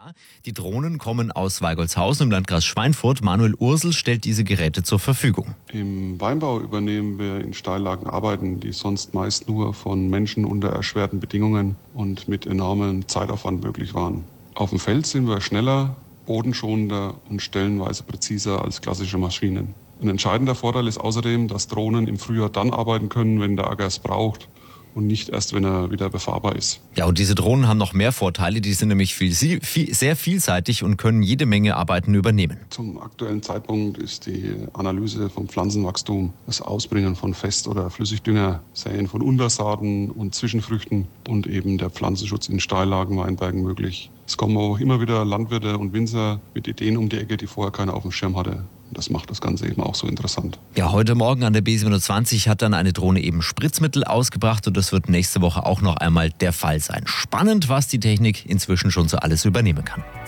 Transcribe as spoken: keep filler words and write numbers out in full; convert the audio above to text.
Ja, die Drohnen kommen aus Weigolzhausen im Landkreis Schweinfurt. Manuel Ursel stellt diese Geräte zur Verfügung. Im Weinbau übernehmen wir in Steillagen Arbeiten, die sonst meist nur von Menschen unter erschwerten Bedingungen und mit enormem Zeitaufwand möglich waren. Auf dem Feld sind wir schneller, bodenschonender und stellenweise präziser als klassische Maschinen. Ein entscheidender Vorteil ist außerdem, dass Drohnen im Frühjahr dann arbeiten können, wenn der Acker es braucht und nicht erst, wenn er wieder befahrbar ist. Ja, und diese Drohnen haben noch mehr Vorteile. Die sind nämlich viel, viel, sehr vielseitig und können jede Menge Arbeiten übernehmen. Zum aktuellen Zeitpunkt ist die Analyse vom Pflanzenwachstum, das Ausbringen von Fest- oder Flüssigdünger, Säen von Untersaaten und Zwischenfrüchten und eben der Pflanzenschutz in Steillagen, Weinbergen möglich. Es kommen auch immer wieder Landwirte und Winzer mit Ideen um die Ecke, die vorher keiner auf dem Schirm hatte. Das macht das Ganze eben auch so interessant. Ja, heute Morgen an der B siebenundzwanzig hat dann eine Drohne eben Spritzmittel ausgebracht und das wird nächste Woche auch noch einmal der Fall sein. Spannend, was die Technik inzwischen schon so alles übernehmen kann.